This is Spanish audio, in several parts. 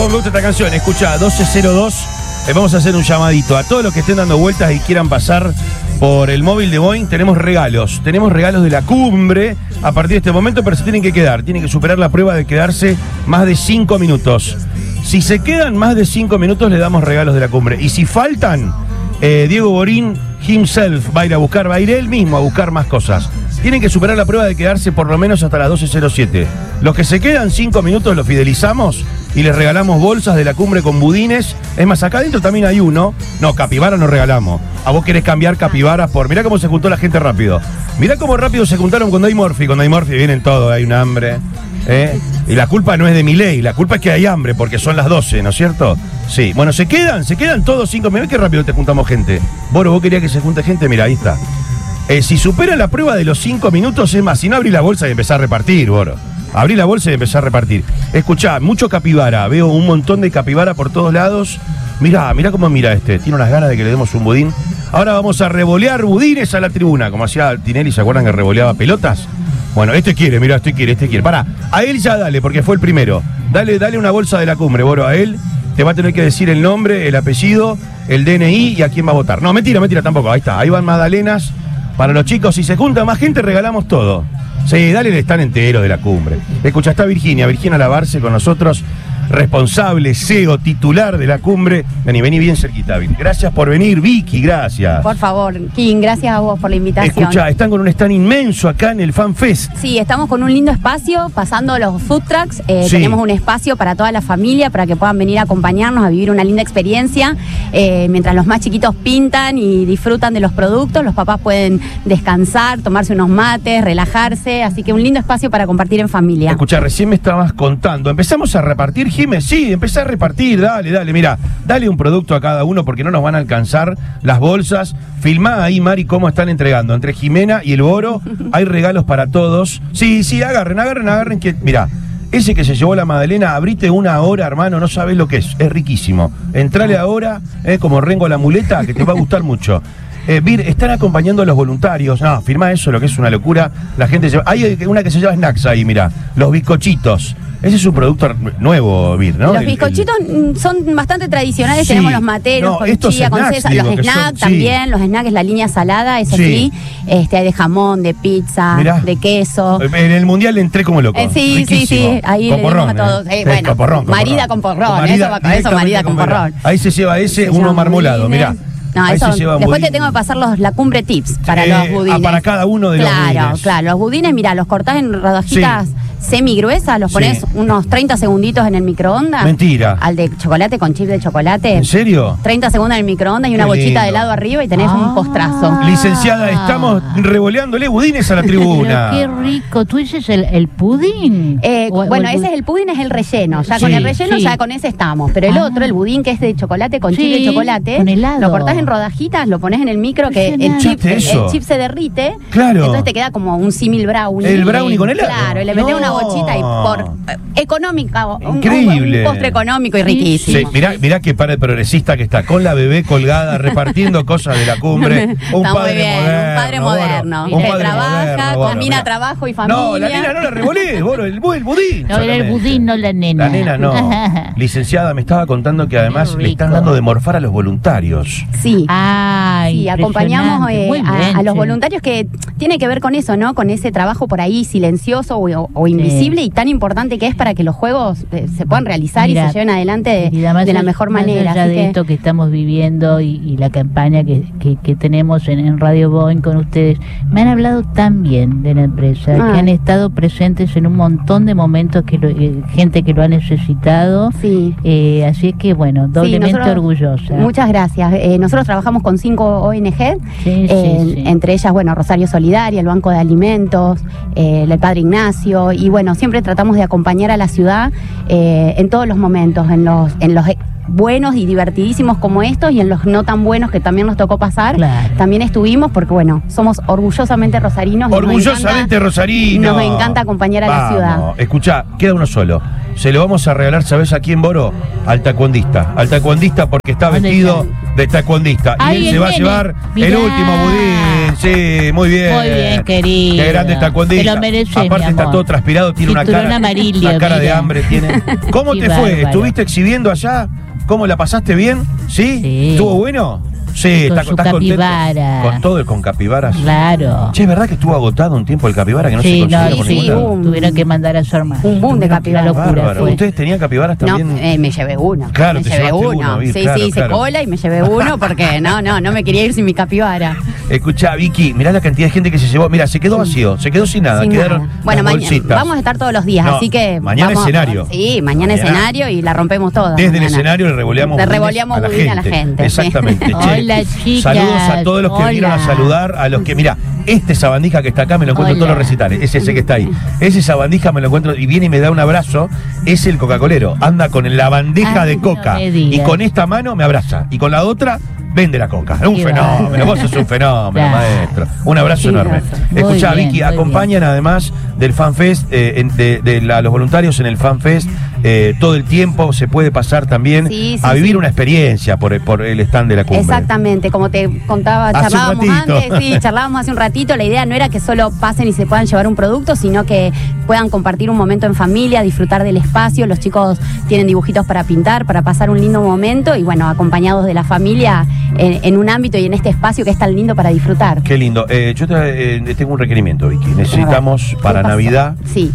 cómo me gusta esta canción. Escucha, 1202. Vamos a hacer un llamadito a todos los que estén dando vueltas y quieran pasar por el móvil de Boing. Tenemos regalos de la cumbre a partir de este momento, pero se tienen que quedar. Tienen que superar la prueba de quedarse más de 5 minutos. Si se quedan más de 5 minutos, le damos regalos de la cumbre. Y si faltan, Diego Borín himself va a ir él mismo a buscar más cosas. Tienen que superar la prueba de quedarse por lo menos hasta las 12:07. Los que se quedan 5 minutos los fidelizamos y les regalamos bolsas de la cumbre con budines. Es más, acá adentro también hay uno. No, capibara no regalamos. A vos querés cambiar capibara por... Mirá cómo se juntó la gente rápido. Mirá cómo rápido se juntaron cuando hay Morphy. Cuando hay Morphy vienen todos, hay un hambre. Y la culpa no es de Milei, la culpa es que hay hambre, porque son las 12, ¿no es cierto? Sí. Bueno, se quedan todos 5 minutos. Qué rápido te juntamos gente. Boro, ¿vos querías que se junte gente? Mira, ahí está. Si supera la prueba de los 5 minutos, es más, si no abrí la bolsa y empezar a repartir, Boro. Abrí la bolsa y empezar a repartir. Escuchá, mucho capibara. Veo un montón de capibara por todos lados. Mirá cómo mira este. Tiene unas ganas de que le demos un budín. Ahora vamos a revolear budines a la tribuna, como hacía Tinelli, ¿se acuerdan que revoleaba pelotas? Bueno, este quiere. Pará, a él ya dale, porque fue el primero. Dale una bolsa de la cumbre, Boro, a él. Te va a tener que decir el nombre, el apellido, el DNI y a quién va a votar. No, mentira tampoco. Ahí está, ahí van magdalenas. Para los chicos, si se junta más gente, regalamos todo. Sí, dale el stand entero de la cumbre. Escucha, está Virginia Lavarse con nosotros, responsable, CEO, titular de la cumbre. Vení bien cerquita, Vicky. Gracias por venir, Vicky, gracias. Por favor, King, gracias a vos por la invitación. Escucha, están con un stand inmenso acá en el Fan Fest. Sí, estamos con un lindo espacio, pasando los food trucks. Sí. Tenemos un espacio para toda la familia, para que puedan venir a acompañarnos a vivir una linda experiencia. Mientras los más chiquitos pintan y disfrutan de los productos, los papás pueden descansar, tomarse unos mates, relajarse. Así que un lindo espacio para compartir en familia. Escucha, recién me estabas contando. ¿Empezamos a repartir, Jiménez? Sí, empecé a repartir. Dale, mira. Dale un producto a cada uno porque no nos van a alcanzar las bolsas. Filmá ahí, Mari, cómo están entregando. Entre Jimena y el Boro hay regalos para todos. Sí, agarren. Mirá, ese que se llevó la magdalena, abrite una hora, hermano, no sabés lo que es riquísimo. Entrale ahora, como Rengo a la muleta, que te va a gustar mucho. Vir, están acompañando a los voluntarios. No, firma eso, lo que es una locura. La gente lleva... Hay una que se llama Snacks ahí, mira. Los bizcochitos. Ese es un producto nuevo, Vir, ¿no? Los bizcochitos son bastante tradicionales. Sí. Tenemos los materos con chía, con César. Los snacks también. Sí. Los snacks es la línea salada, eso sí. Hay de jamón, de pizza, de queso. En el mundial entré como loco. Sí. Ahí le dimos a todos. Bueno, marida con porrón. Eso, marida con porrón. Ahí se lleva uno marmolado, mirá. No, eso, después te tengo que pasar la cumbre tips para los budines. Para cada uno de los budines. Claro, los budines, mira, los cortás en rodajitas semigruesas, los pones unos 30 segunditos en el microondas. Mentira. Al de chocolate con chip de chocolate. ¿En serio? 30 segundos en el microondas y una bolsita de helado arriba y tenés un postrazo. Licenciada, estamos revoleándole budines a la tribuna. Pero qué rico. ¿Tú dices el pudín? Bueno, ese es el pudín, es el relleno. Ya con el relleno, ya con ese estamos. Pero el otro, el budín, que es de chocolate con chip de chocolate, con helado. Lo cortás en rodajitas, lo pones en el micro, que el chip se derrite. Claro. Entonces te queda como un símil brownie. El brownie con helado. Claro, y le metés una bochita y económica. Increíble. Un postre económico y riquísimo. Sí, mirá qué padre progresista que está, con la bebé colgada, repartiendo cosas de la cumbre. Un padre moderno. Que trabaja, combina trabajo y familia. No, la nena no la revolé, el budín. No, era el budín, no la nena. La nena no. Licenciada, me estaba contando que además le están dando de morfar a los voluntarios. Sí. Sí, acompañamos a los voluntarios, que tiene que ver con eso, ¿no? Con ese trabajo por ahí silencioso o invisible y tan importante que es para que los juegos se puedan realizar y se lleven adelante de la mejor manera. Así de esto que estamos viviendo y la campaña que tenemos en Radio Boing con ustedes, me han hablado tan bien de la empresa, que han estado presentes en un montón de momentos, gente que lo ha necesitado. Sí. Así es que, bueno, doblemente orgullosa. Muchas gracias. Nosotros trabajamos con 5 ONG, entre ellas, Rosario Solidaria, el Banco de Alimentos, el Padre Ignacio, y siempre tratamos de acompañar a la ciudad en todos los momentos, en los buenos y divertidísimos como estos, y en los no tan buenos que también nos tocó pasar, también estuvimos, porque bueno, somos orgullosamente rosarinos. Orgullosamente rosarinos. Nos encanta acompañar a la ciudad. Escuchá, queda uno solo. Se lo vamos a regalar, ¿sabés a quién, Boro? Al taekwondista. Al taekwondista porque está vestido de taekwondista. Y él se va a llevar el último budín. Sí, muy bien. Muy bien, querido. Qué grande taekwondista. Te lo mereces, aparte está todo transpirado, tiene una cara de hambre. Tiene. ¿Cómo te fue? ¿Estuviste exhibiendo allá? ¿Cómo la pasaste bien? ¿Sí? ¿Estuvo bueno? Sí, con estás contento. Con todo, con capibaras. Claro. Che, ¿es verdad que estuvo agotado un tiempo el capibara que no se conseguía por ningún lado? Tuvieron que mandar a su hermano. Un boom de capibaras. Locura. ¿Ustedes tenían capibaras también? No, me llevé uno. Claro, me llevé uno. Sí, hice cola y me llevé uno porque no me quería ir sin mi capibara. Escuchá, Vicky, mirá la cantidad de gente que se llevó. Mira, se quedó vacío, se quedó sin nada. Quedaron bueno, vamos a estar todos los días, así que mañana escenario. Sí, mañana escenario y la rompemos toda. Desde el escenario le revoleamos budín a la gente. Exactamente. Hola, chicas. Saludos a todos los que vinieron a saludar, a los que, mira, este sabandija que está acá me lo encuentro en todos los recitales, es ese que está ahí. Ese sabandija me lo encuentro y viene y me da un abrazo, es el coca-colero, anda con la bandeja de coca y con esta mano me abraza y con la otra vende la coca. Es un fenómeno, vos sos un fenómeno, maestro. Un abrazo enorme. Escuchá, Vicky, acompañan además del FanFest, los voluntarios en el FanFest, todo el tiempo se puede pasar también a vivir una experiencia por el stand de la cumbre. Exactamente, como te contaba, charlábamos hace un ratito, la idea no era que solo pasen y se puedan llevar un producto, sino que puedan compartir un momento en familia, disfrutar del espacio, los chicos tienen dibujitos para pintar, para pasar un lindo momento y bueno, acompañados de la familia en un ámbito y en este espacio que es tan lindo para disfrutar. Qué lindo. Yo tengo un requerimiento, Vicky. Necesitamos para Navidad. Sí.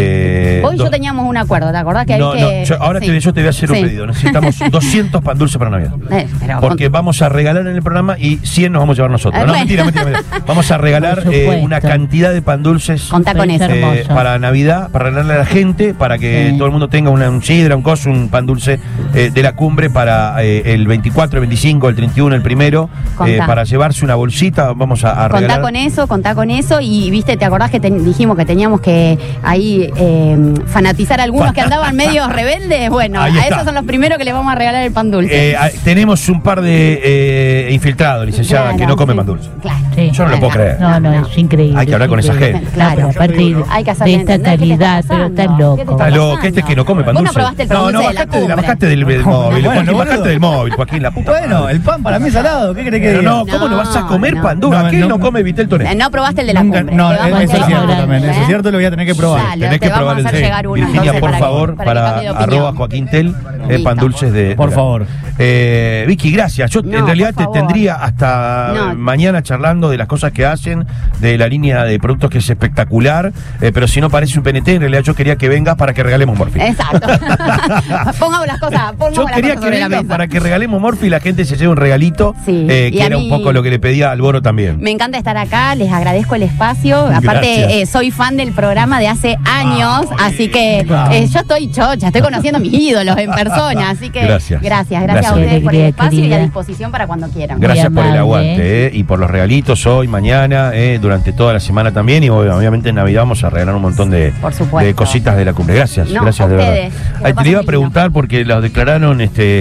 Hoy yo teníamos un acuerdo, ¿te acordás que ahora yo te voy a hacer un pedido. Necesitamos 200 pan dulces para Navidad. Porque vamos a regalar en el programa y 100 nos vamos a llevar nosotros. No, mentira. Vamos a regalar una cantidad de pan dulces. Contá con eso. Para Navidad, para regalarle a la gente, para que todo el mundo tenga un sidra, un pan dulce de la cumbre para el 24, el 25, el 31, el primero, para llevarse una bolsita. Vamos a regalar. Contá con eso y viste, ¿te acordás que dijimos que teníamos que ahí fanatizar a algunos que andaban medio rebeldes? Bueno, a esos son los primeros que les vamos a regalar el pan dulce. Tenemos un par de infiltrados, licenciada, que no comen pan dulce. Claro. Yo no lo puedo creer. No, es increíble. Hay que hablar con esa gente. Claro, aparte de esta calidad, pero estás loco. Estás loco, que que no come pan dulce. Vos no probaste el pan dulce de la cumbre. Bajaste del móvil, bajaste del móvil, Joaquín, la puta. Bueno, el pan para mí es salado, ¿qué crees que diga? No, ¿cómo no vas a comer pan dulce? ¿A quién no come Vitel Toné? No probaste el de la cumbre. No, eso es cierto también, eso es cierto, lo voy a tener que probar. Tenés que probar el de Virginia, por favor, para @Joaquín Tel, pan dulces de... Por favor. Vicky, gracias. Yo en realidad te tendría hasta mañana charlando de las cosas que hacen, de la línea de productos que es espectacular, pero si no parece un PNT, en realidad yo quería que vengas para que regalemos Morphy. Exacto. Pongamos las cosas. Yo quería que vengas para que regalemos Morphy y la gente se lleve un regalito, que era un poco lo que le pedía al Boro también. Me encanta estar acá, les agradezco el espacio. Aparte, soy fan del programa de hace años, así que yo estoy chocha, estoy conociendo a mis ídolos en persona, así que gracias a ustedes por el espacio y a disposición para cuando quieran. Gracias por el aguante y por los regalitos hoy, mañana, durante toda la semana también, y obviamente en Navidad vamos a regalar un montón de cositas de la cumbre. Gracias de verdad. Te iba a preguntar porque los declararon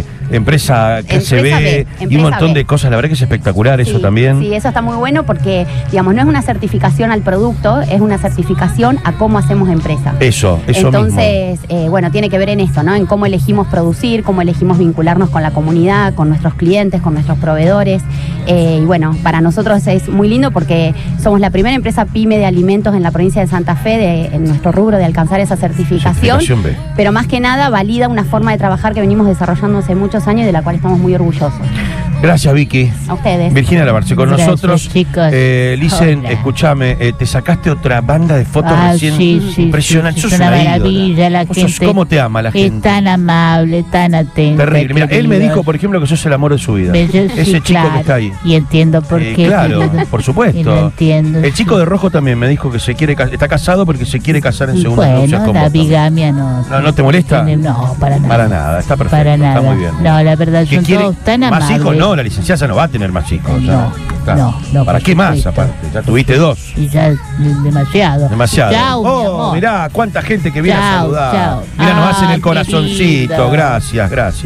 empresa que se ve y un montón de cosas, la verdad que es espectacular eso también. Sí, eso está muy bueno porque, digamos, no es una certificación al producto, es una certificación a cómo hacemos empresa. Eso Entonces, bueno, tiene que ver en esto, ¿no? En cómo elegimos producir, cómo elegimos vincularnos con la comunidad, con nuestros clientes, con nuestros proveedores. Y bueno, para nosotros es muy lindo porque somos la primera empresa pyme de alimentos en la provincia de Santa Fe, en nuestro rubro de alcanzar esa certificación. Pero más que nada valida una forma de trabajar que venimos desarrollando hace muchos años y de la cual estamos muy orgullosos. Gracias, Vicky. A ustedes. Virginia Labarce con nosotros. Chicos. Licen, escúchame, te sacaste otra banda de fotos recién. Sí, impresionante. Es una maravilla la gente. ¿Cómo te ama la gente? Es tan amable, tan atenta. Terrible. Mira, él me dijo, por ejemplo, que sos el amor de su vida. Ese chico que está ahí. Y entiendo por qué. Claro, por supuesto. Lo entiendo. El chico de rojo también me dijo que está casado porque se quiere casar en segunda nupcias con vos. La bigamia no. ¿No te molesta? No, para nada. Para nada, está perfecto. Para nada. Está muy bien. No, la verdad, son todos tan amables. Más hijos no, la licenciada no va a tener más hijos. No. ¿Para qué más aparte? Ya tuviste 2. Y ya demasiado. Chau, mirá, cuánta gente que viene a saludar. Chau. Mirá, nos hacen el corazoncito. Querida. Gracias.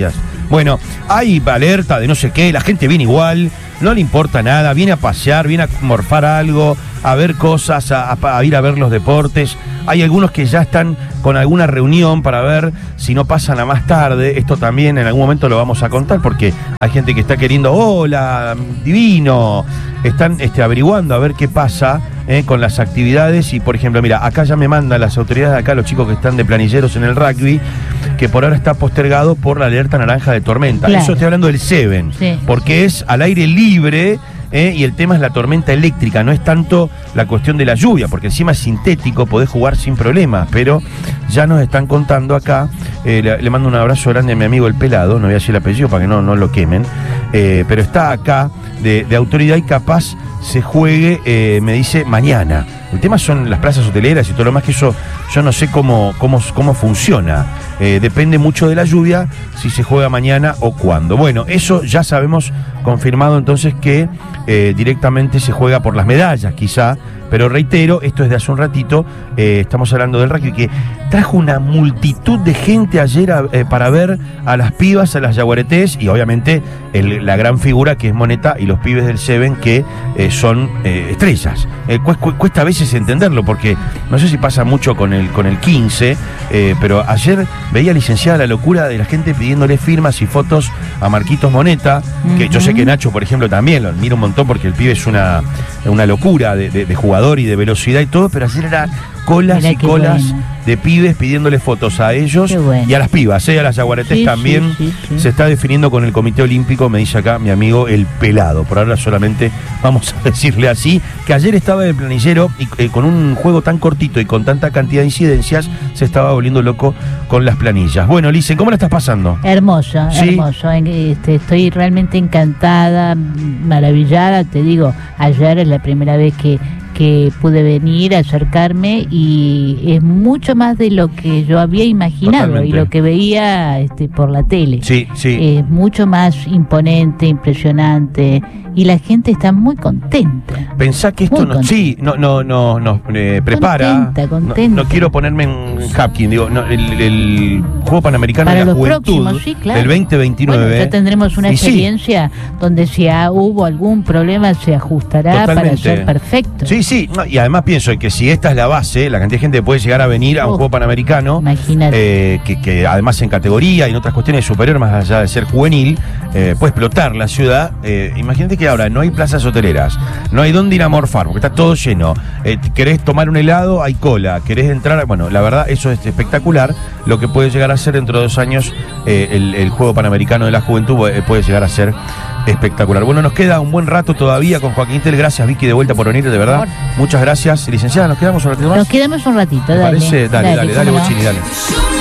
Bueno, hay alerta de no sé qué, la gente viene igual, no le importa nada, viene a pasear, viene a morfar algo, a ver cosas, a ir a ver los deportes. Hay algunos que ya están con alguna reunión para ver si no pasan a más tarde. Esto también en algún momento lo vamos a contar porque hay gente que está queriendo, hola, divino. Están averiguando a ver qué pasa con las actividades. Y por ejemplo, mira, acá ya me mandan las autoridades de acá, los chicos que están de planilleros en el rugby, que por ahora está postergado por la alerta naranja de tormenta. Claro. Eso estoy hablando del Seven, sí, porque es al aire libre. Y el tema es la tormenta eléctrica, no es tanto la cuestión de la lluvia, porque encima es sintético, podés jugar sin problemas, pero ya nos están contando acá, le mando un abrazo grande a mi amigo el Pelado, no voy a decir el apellido para que no lo quemen, pero está acá de autoridad y capaz se juegue, me dice, mañana. El tema son las plazas hoteleras y todo lo más, que eso yo no sé cómo funciona. Depende mucho de la lluvia, si se juega mañana o cuándo. Bueno, eso ya sabemos, confirmado entonces que directamente se juega por las medallas, quizá. Pero reitero, esto es de hace un ratito, estamos hablando del rugby, que trajo una multitud de gente ayer para ver a las pibas, a las yaguaretés, y obviamente la gran figura que es Moneta y los pibes del Seven, que son estrellas. Cuesta a veces entenderlo, porque no sé si pasa mucho con el 15, pero ayer veía, licenciada, la locura de la gente pidiéndole firmas y fotos a Marquitos Moneta, que yo sé que Nacho, por ejemplo, también lo admiro un montón, porque el pibe es una locura de jugador y de velocidad y todo, pero ayer era colas y colas de pibes pidiéndole fotos a ellos y a las pibas, a las yaguaretés también. Sí. Se está definiendo con el Comité Olímpico, me dice acá mi amigo el Pelado. Por ahora solamente vamos a decirle así, que ayer estaba el planillero y con un juego tan cortito y con tanta cantidad de incidencias se estaba volviendo loco con las planillas. Bueno, Lice, ¿cómo la estás pasando? Hermoso, ¿sí? Hermoso. Estoy realmente encantada, maravillada. Te digo, ayer es la primera vez que pude venir a acercarme y es mucho más de lo que yo había imaginado. Totalmente. Y lo que veía por la tele. Sí. Es mucho más imponente, impresionante, y la gente está muy contenta. Pensá que esto nos prepara. Contenta. No quiero ponerme en Hapkin, digo, el Juego Panamericano para de la Juventud próximos, sí, claro, del 2029. Bueno, ya tendremos una experiencia donde si hubo algún problema se ajustará. Totalmente. Para ser perfecto. Sí, no, y además pienso que si esta es la base, la cantidad de gente que puede llegar a venir a un Juego Panamericano, que además en categoría y en otras cuestiones superior, más allá de ser juvenil, puede explotar la ciudad. Imagínate que ahora no hay plazas hoteleras, no hay dónde ir a morfar, porque está todo lleno. Querés tomar un helado, hay cola. Querés entrar, bueno, la verdad, eso es espectacular. Lo que puede llegar a ser dentro de 2 años el Juego Panamericano de la Juventud puede llegar a ser espectacular. Bueno, nos queda un buen rato todavía con Joaquín Tel. Gracias, Vicky, de vuelta por venir, de verdad. Muchas gracias. Licenciada, ¿nos quedamos un ratito más? Nos quedamos un ratito, dale. ¿Te parece? Dale, Bochini, dale.